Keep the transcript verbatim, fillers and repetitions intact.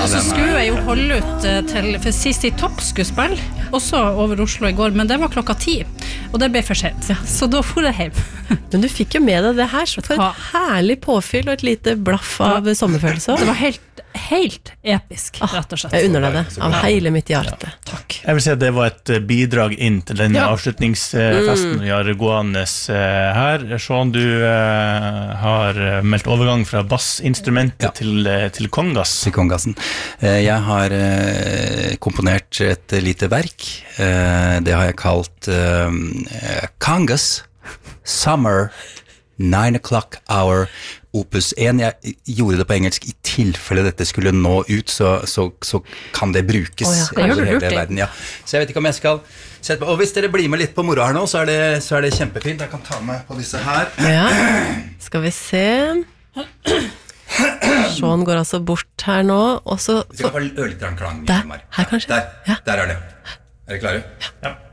Og så skulle jeg jo holde ut eh, til, for sist i topp skulle spille, også over Oslo i går, men det var klokka ti, og det ble for sent, så da får jeg hjem. Men du fikk jo med deg det her, så for et herlig påfyll og et lite blaff av sommerfølelse. Det var helt, helt episk, rett og slett. Jeg unner deg det, av hele mitt hjerte. Ja. Takk. Jeg vil si at det var et bidrag inn til denne ja. avslutningsfesten vi har gående her. Sean, du uh, har meldt overgang fra bassinstrumentet ja. til, til kongas. Til kongasen. Jeg har uh, komponert et lite verk. Uh, det har jeg kalt uh, Kongas Summer Nine O'Clock Hour Opus én. Jeg gjorde det på engelsk i tilfelle dette skulle nå ut, så, så, så kan det brukes oh ja, over hele verden. Ja. Så jeg vet ikke om jeg skal sette på. Og hvis dere blir med litt på moro her nå, så er det, så er det kjempefint. Jeg kan ta med på disse her. Ja, skal vi se. Sean går altså bort her nå, og så... Vi skal få ørlitt klang. Der, her kanskje? Der, ja. Der er det. Er dere klare? Ja. Ja.